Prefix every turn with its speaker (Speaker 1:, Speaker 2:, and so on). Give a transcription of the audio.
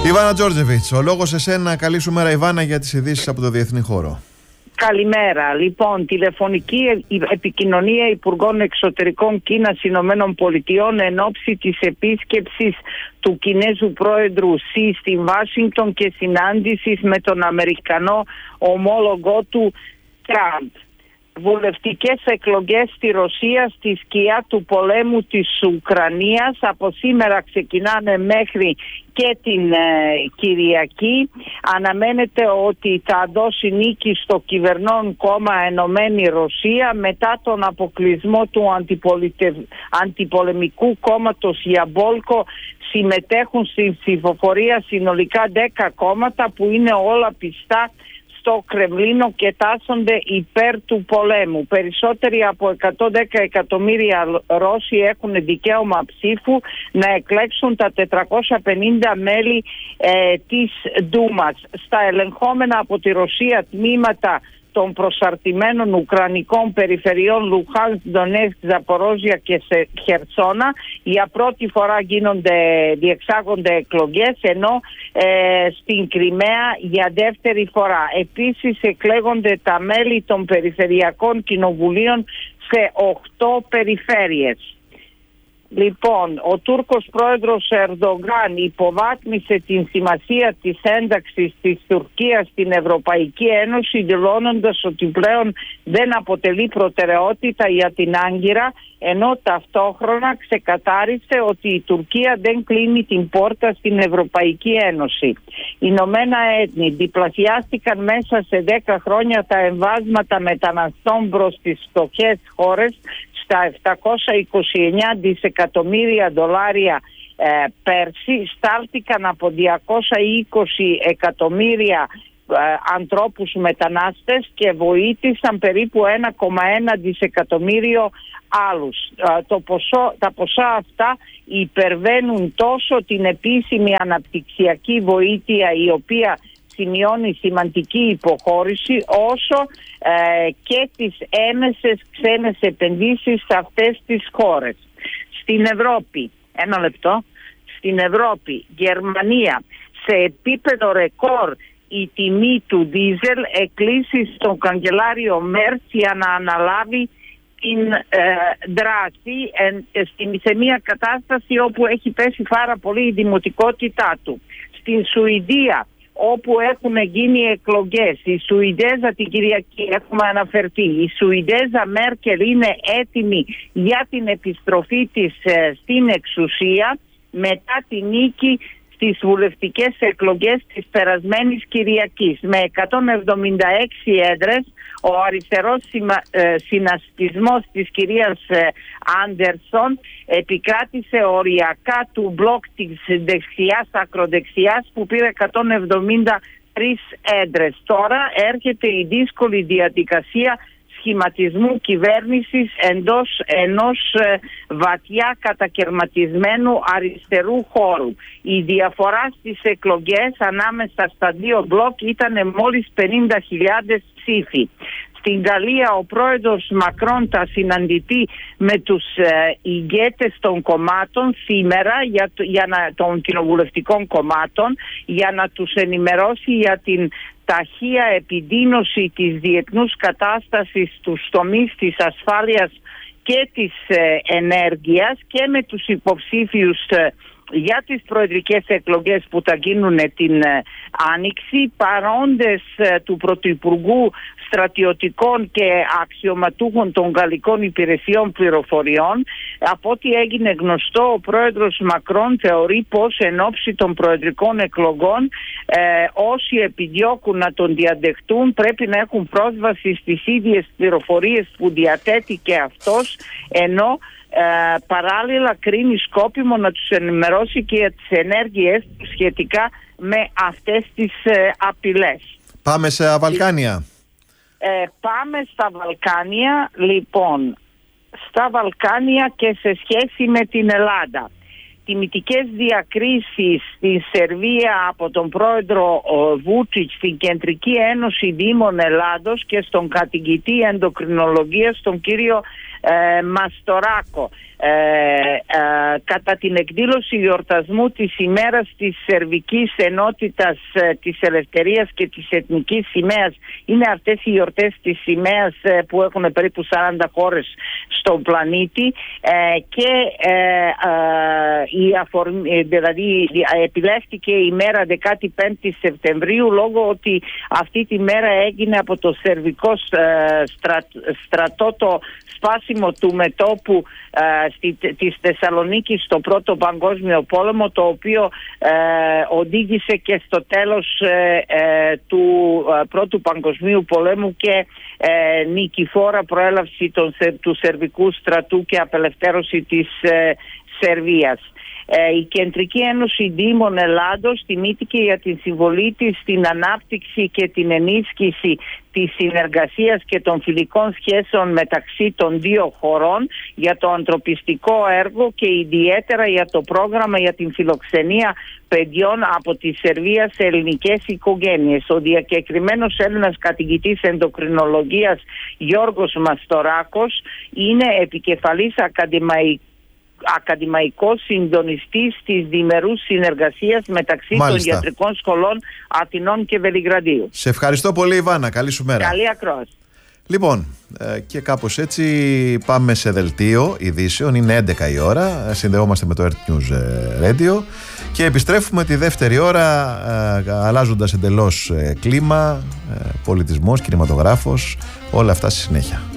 Speaker 1: Ιβάνα Τζόρτζεβιτς, ο λόγος σε σένα. Καλή σου μέρα, Ιβάνα, για τις ειδήσεις από το διεθνή χώρο.
Speaker 2: Καλημέρα. Λοιπόν, τηλεφωνική επικοινωνία Υπουργών Εξωτερικών Κίνας Ηνωμένων Πολιτειών εν ώψη της επίσκεψης του Κινέζου πρόεδρου Σι στην Βάσιγκτον και συνάντησης με τον Αμερικανό ομόλογό του Τραμπ. Βουλευτικές εκλογές στη Ρωσία στη σκιά του πολέμου της Ουκρανίας από σήμερα ξεκινάνε μέχρι και την Κυριακή. Αναμένεται ότι θα δώσει νίκη στο κυβερνών κόμμα Ενωμένη Ρωσία μετά τον αποκλεισμό του αντιπολεμικού κόμματος Γιαμπόλκο. Συμμετέχουν στην ψηφοφορία συνολικά 10 κόμματα που είναι όλα πιστά στο Κρεμλίνο και τάσσονται υπέρ του πολέμου. Περισσότεροι από 110 εκατομμύρια Ρώσοι έχουν δικαίωμα ψήφου να εκλέξουν τα 450 μέλη της Ντούμας. Στα ελεγχόμενα από τη Ρωσία τμήματα των προσαρτημένων ουκρανικών περιφερειών Λουχάνσκ, Ντονέτσκ, Ζαπορόζια και Χερσόνα για πρώτη φορά διεξάγονται εκλογές, ενώ στην Κριμαία για δεύτερη φορά. Επίσης εκλέγονται τα μέλη των περιφερειακών κοινοβουλίων σε 8 περιφέρειες. Λοιπόν, ο Τούρκος πρόεδρος Ερντογάν υποβάθμισε την σημασία της ένταξης της Τουρκίας στην Ευρωπαϊκή Ένωση, δηλώνοντας ότι πλέον δεν αποτελεί προτεραιότητα για την Άγκυρα, ενώ ταυτόχρονα ξεκαθάρισε ότι η Τουρκία δεν κλείνει την πόρτα στην Ευρωπαϊκή Ένωση. Οι Ηνωμένα Έθνη διπλασιάστηκαν μέσα σε 10 χρόνια τα εμβάσματα μεταναστών προς τις φτωχές χώρες στα 729 δισεκατομμύρια δολάρια πέρσι, στάλθηκαν από 220 εκατομμύρια ανθρώπους μετανάστες και βοήθησαν περίπου 1,1 δισεκατομμύριο άλλους. Τα ποσά αυτά υπερβαίνουν τόσο την επίσημη αναπτυξιακή βοήθεια, η οποία σημειώνει σημαντική υποχώρηση, όσο και τις έμεσες ξένες επενδύσεις σε αυτές τις χώρες. Στην Ευρώπη, στην Ευρώπη, Γερμανία, σε επίπεδο ρεκόρ η τιμή του δίζελ εκκλήσει στον καγκελάριο Μέρτς για να αναλάβει την δράση σε μια κατάσταση όπου έχει πέσει πάρα πολύ η δημοτικότητά του. Στην Σουηδία, όπου έχουν γίνει εκλογές, η Σουηδέζα την Κυριακή έχουμε αναφερθεί, η Σουηδέζα Μέρκελ είναι έτοιμη για την επιστροφή της στην εξουσία μετά τη νίκη στις βουλευτικές εκλογές της περασμένης Κυριακής. Με 176 έδρες, ο αριστερός συνασπισμός της κυρίας Άντερσον επικράτησε οριακά του μπλοκ της δεξιάς ακροδεξιάς που πήρε 173 έδρες. Τώρα έρχεται η δύσκολη διαδικασία σχηματισμού κυβέρνησης εντός ενός βαθιά κατακερματισμένου αριστερού χώρου. Η διαφορά στις εκλογές ανάμεσα στα δύο μπλοκ ήταν μόλις 50.000 ψήφοι. Στην Γαλλία ο πρόεδρος Μακρόν θα συναντηθεί με τους ηγέτες των κομμάτων σήμερα, των κοινοβουλευτικών κομμάτων, για να τους ενημερώσει για την ταχεία επιδείνωση της διεθνούς κατάστασης στους τομείς της ασφάλειας και της ενέργειας και με τους υποψήφιους για τις προεδρικές εκλογές που θα γίνουν την Άνοιξη, παρόντες του Πρωθυπουργού, στρατιωτικών και αξιωματούχων των γαλλικών υπηρεσιών πληροφοριών. Από ό,τι έγινε γνωστό, ο πρόεδρος Μακρόν θεωρεί πως εν ώψη των προεδρικών εκλογών όσοι επιδιώκουν να τον διαδεχτούν πρέπει να έχουν πρόσβαση στις ίδιες πληροφορίες που διαθέτει και αυτός, ενώ παράλληλα κρίνει σκόπιμο να τους ενημερώσει και για τις ενέργειες σχετικά με αυτές τις απειλές.
Speaker 1: Πάμε σε Βαλκάνια.
Speaker 2: Πάμε στα Βαλκάνια. Λοιπόν, στα Βαλκάνια και σε σχέση με την Ελλάδα. Τιμητικές διακρίσεις στη Σερβία από τον πρόεδρο Βούτσιτς στην Κεντρική Ένωση Δήμων Ελλάδος και στον καθηγητή ενδοκρινολογίας τον κύριο Μαστοράκο. κατά την εκδήλωση γιορτασμού της ημέρας της Σερβικής Ενότητας, της Ελευθερίας και της Εθνικής Σημαίας. Είναι αυτές οι γιορτές της σημαίας που έχουν περίπου 40 χώρες στον πλανήτη, και δηλαδή επιλέχθηκε η μέρα 15η Σεπτεμβρίου λόγω ότι αυτή τη μέρα έγινε από το Σερβικό στρατό το σπάσιμο του μετώπου της Θεσσαλονίκης στο Πρώτο Παγκόσμιο Πόλεμο, το οποίο οδήγησε και στο τέλος του Πρώτου Παγκοσμίου Πολέμου και νικηφόρα προέλευση του Σερβικού στρατού και απελευθέρωση της Σερβίας. Η Κεντρική Ένωση Δήμων Ελλάδος τιμήθηκε για την συμβολή της στην ανάπτυξη και την ενίσχυση της συνεργασίας και των φιλικών σχέσεων μεταξύ των δύο χωρών, για το ανθρωπιστικό έργο και ιδιαίτερα για το πρόγραμμα για την φιλοξενία παιδιών από τη Σερβία σε ελληνικές οικογένειες. Ο διακεκριμένος Έλληνας καθηγητής ενδοκρινολογίας Γιώργος Μαστοράκος είναι επικεφαλής ακαδημαϊκός συντονιστής της διμερούς συνεργασίας μεταξύ των ιατρικών σχολών Αθηνών και Βελιγραδίου.
Speaker 1: Σε ευχαριστώ πολύ, Ιβάνα. Καλή σου μέρα.
Speaker 2: Καλή ακρόαση.
Speaker 1: Λοιπόν, και κάπως έτσι πάμε σε δελτίο ειδήσεων. Είναι 11 η ώρα. Συνδεόμαστε με το Earth News Radio και επιστρέφουμε τη δεύτερη ώρα, αλλάζοντας εντελώς κλίμα, πολιτισμός, κινηματογράφος, όλα αυτά στη συνέχεια.